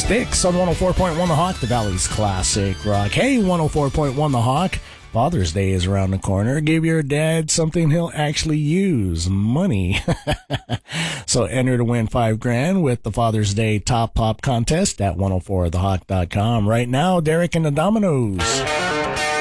Styx on 104.1 The Hawk, the Valley's classic rock. Hey, 104.1 The Hawk. Father's Day is around the corner. Give your dad something he'll actually use, money. So enter to win $5,000 with the Father's Day Top Pop contest at 104thehawk.com. Right now, Derek and the Dominoes.